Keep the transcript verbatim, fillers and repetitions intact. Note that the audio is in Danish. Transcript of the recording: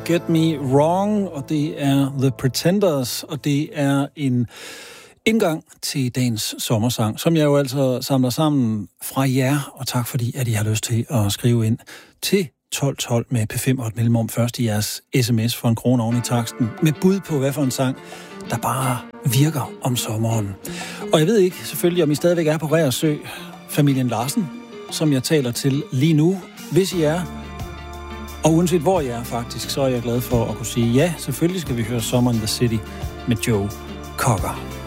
Get Me Wrong, og det er The Pretenders, og det er en indgang til dagens sommersang, som jeg jo altså samler sammen fra jer, og tak fordi, at I har lyst til at skrive ind til tolv tolv med P fem og et mellemrum først i jeres sms for en krone oven i taksten, med bud på, hvad for en sang, der bare virker om sommeren. Og jeg ved ikke selvfølgelig, om I stadigvæk er på Reersø, familien Larsen, som jeg taler til lige nu. Hvis I er, og uanset hvor I er faktisk, så er jeg glad for at kunne sige, ja, selvfølgelig skal vi høre Summer in the City med Joe Cocker.